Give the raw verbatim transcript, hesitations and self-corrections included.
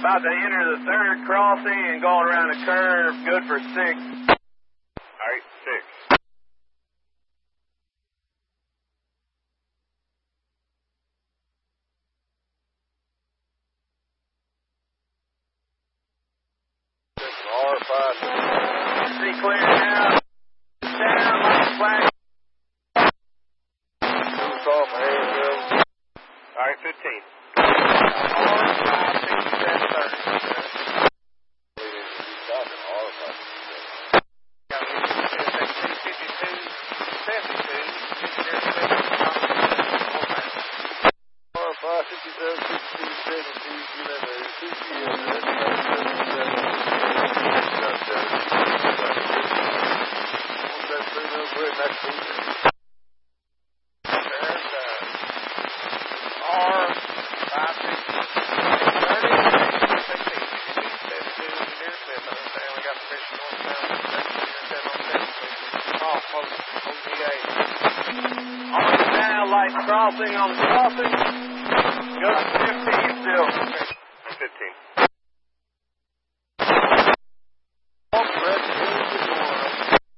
About to enter the third crossing and going around the curve. Good for six. All right, six. R five. See clear now. Down, like flag. Off ahead, all right, fifteen. R five sixty-seven thirty. R five fifty-two seventy-two. R five fifty-seven sixty-two seventy-two. You know, there's two kids. Crossing on the crossing. Good fifteen still. fifteen.